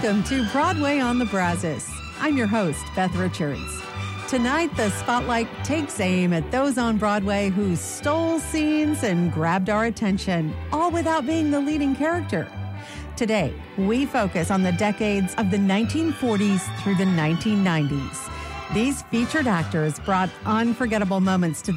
Welcome to Broadway on the Brazos. I'm your host, Beth Richards. Tonight, the spotlight takes aim at those on Broadway who stole scenes and grabbed our attention, all without being the leading character. Today, we focus on the decades of the 1940s through the 1990s. These featured actors brought unforgettable moments to